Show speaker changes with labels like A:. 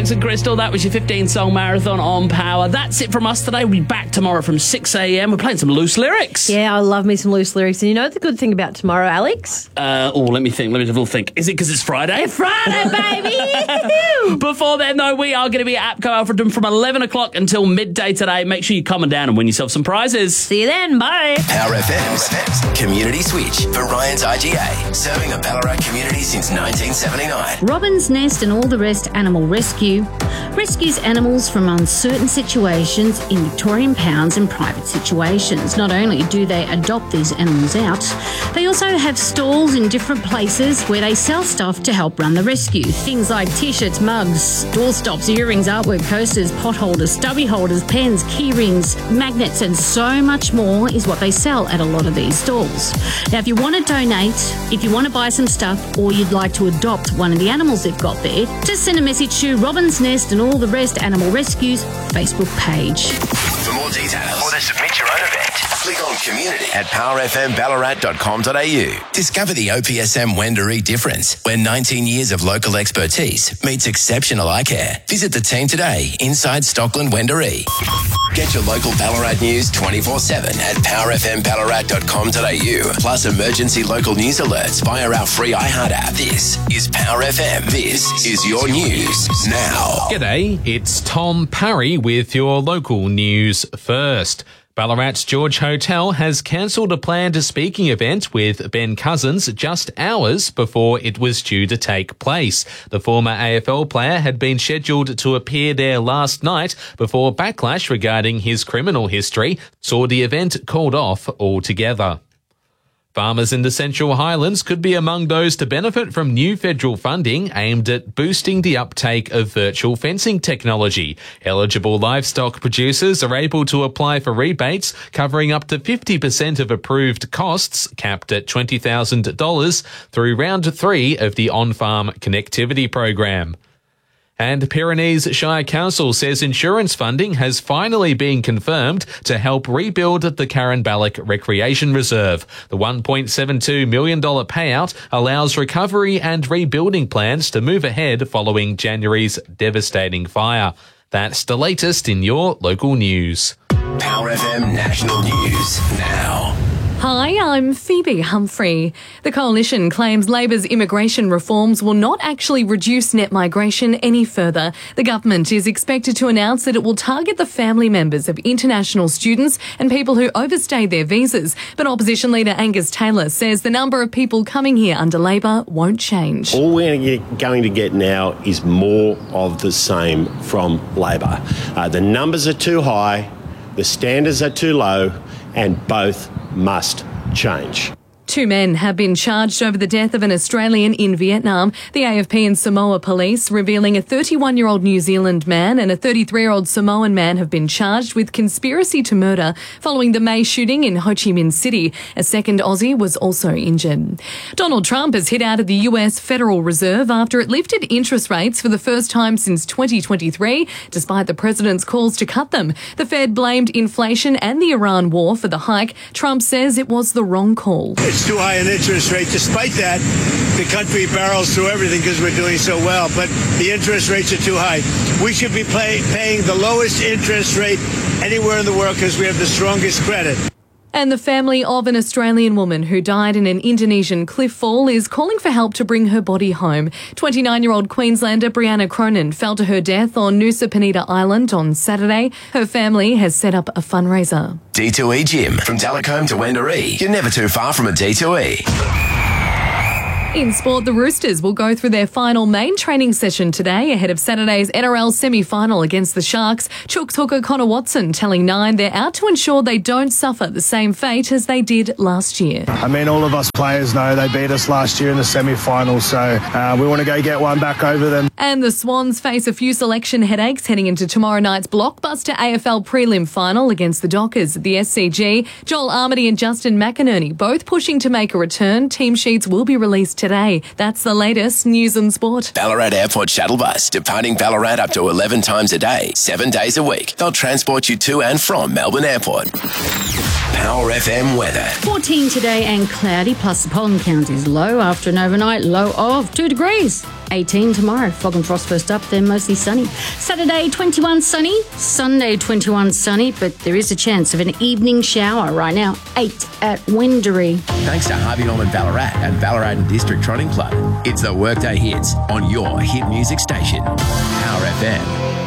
A: Alex and Crystal. That was your 15-song marathon on Power. That's it from us today. We'll be back tomorrow from 6 a.m. We're playing some loose lyrics.
B: Yeah, I love me some loose lyrics. And you know the good thing about tomorrow, Alex?
A: Let me think. Let me have a little think. Is it because it's Friday?
B: It's Friday, baby!
A: Before then, though, we are going to be at APCO Alfredton from 11 o'clock until midday today. Make sure you come on down and win yourself some prizes.
B: See you then. Bye.
C: Power FM's Community Switch for Ryan's IGA. Serving the Ballarat community since 1979.
D: Robin's Nest and All the Rest Animal Rescue rescues animals from uncertain situations in Victorian pounds and private situations. Not only do they adopt these animals out, they also have stalls in different places where they sell stuff to help run the rescue. Things like t-shirts, mugs, doorstops, earrings, artwork, coasters, pot holders, stubby holders, pens, key rings, magnets, and so much more is what they sell at a lot of these stalls. Now, if you want to donate, if you want to buy some stuff, or you'd like to adopt one of the animals they've got there, just send a message to Robin's Nest and All the Rest Animal Rescue's Facebook page.
C: For more details or to submit your own event, click on community at powerfmballarat.com.au. Discover the OPSM Wendouree difference, where 19 years of local expertise meets exceptional eye care. Visit the team today inside Stockland Wendouree. Get your local Ballarat news 24/7 at powerfmballarat.com.au. Plus emergency local news alerts via our free iHeart app. This is Power FM. This is your news now.
E: G'day, it's Tom Parry with your local news first. Ballarat's George Hotel has cancelled a planned speaking event with Ben Cousins just hours before it was due to take place. The former AFL player had been scheduled to appear there last night before backlash regarding his criminal history saw the event called off altogether. Farmers in the Central Highlands could be among those to benefit from new federal funding aimed at boosting the uptake of virtual fencing technology. Eligible livestock producers are able to apply for rebates covering up to 50% of approved costs, capped at $20,000, through round 3 of the On-Farm Connectivity Program. And Pyrenees Shire Council says insurance funding has finally been confirmed to help rebuild the Carinballoch Recreation Reserve. The $1.72 million payout allows recovery and rebuilding plans to move ahead following January's devastating fire. That's the latest in your local news.
C: Power FM National News now.
F: Hi, I'm Phoebe Humphrey. The Coalition claims Labor's immigration reforms will not actually reduce net migration any further. The government is expected to announce that it will target the family members of international students and people who overstayed their visas. But opposition leader Angus Taylor says the number of people coming here under Labor won't change.
G: All we're going to get now is more of the same from Labor. The numbers are too high, the standards are too low, and both must change.
F: 2 men have been charged over the death of an Australian in Vietnam. The AFP and Samoa police revealing a 31-year-old New Zealand man and a 33-year-old Samoan man have been charged with conspiracy to murder following the May shooting in Ho Chi Minh City. A second Aussie was also injured. Donald Trump has hit out at the US Federal Reserve after it lifted interest rates for the first time since 2023, despite the president's calls to cut them. The Fed blamed inflation and the Iran war for the hike. Trump says it was the wrong call.
H: It's too high an interest rate. Despite that, the country barrels through everything because we're doing so well, but the interest rates are too high. We should be paying the lowest interest rate anywhere in the world because we have the strongest credit.
F: And the family of an Australian woman who died in an Indonesian cliff fall is calling for help to bring her body home. 29-year-old Queenslander Brianna Cronin fell to her death on Nusa Penida Island on Saturday. Her family has set up a fundraiser.
C: D2E Gym. From Talcombe to Wendouree, you're never too far from a D2E.
F: In sport, the Roosters will go through their final main training session today ahead of Saturday's NRL semi-final against the Sharks. Chooks hooker Connor Watson telling Nine they're out to ensure they don't suffer the same fate as they did last year.
I: I mean, all of us players know they beat us last year in the semi-final, so we want to go get one back over them.
F: And the Swans face a few selection headaches heading into tomorrow night's blockbuster AFL prelim final against the Dockers at the SCG. Joel Armady and Justin McInerney both pushing to make a return. Team sheets will be released today. That's the latest news and sport.
C: Ballarat Airport Shuttle Bus, departing Ballarat up to 11 times a day, 7 days a week. They'll transport you to and from Melbourne Airport. Power FM weather.
D: 14 today and cloudy, plus the pollen count is low after an overnight low of 2 degrees. 18 tomorrow. Fog and frost first up, then mostly sunny. Saturday, 21 sunny. Sunday, 21 sunny, but there is a chance of an evening shower right now. 8 at Wendouree.
C: Thanks to Harvey Norman Ballarat and Ballarat and District Trotting Club. It's the Workday Hits on your hit music station, Power FM.